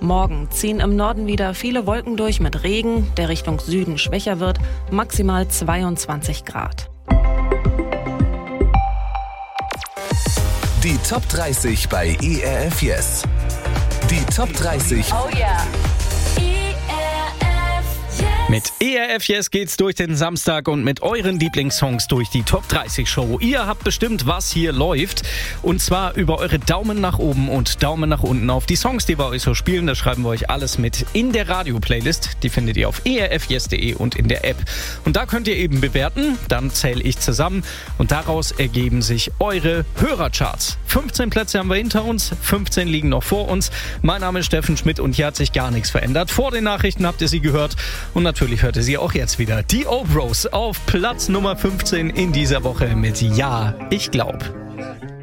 Morgen ziehen im Norden wieder viele Wolken durch mit Regen, der Richtung Süden schwächer wird, maximal 22 Grad. Die Top 30 bei ERF Yes. Die Top 30 Oh yeah. Mit ERF Yes geht's durch den Samstag und mit euren Lieblingssongs durch die Top 30 Show. Ihr habt bestimmt, was hier läuft. Und zwar über eure Daumen nach oben und Daumen nach unten auf die Songs, die wir euch so spielen. Da schreiben wir euch alles mit in der Radio-Playlist. Die findet ihr auf erfyes.de und in der App. Und da könnt ihr eben bewerten. Dann zähle ich zusammen und daraus ergeben sich eure Hörercharts. 15 Plätze haben wir hinter uns, 15 liegen noch vor uns. Mein Name ist Steffen Schmidt und hier hat sich gar nichts verändert. Vor den Nachrichten habt ihr sie gehört und natürlich hört ihr sie auch jetzt wieder. Die Obros auf Platz Nummer 15 in dieser Woche mit Ja, ich glaub.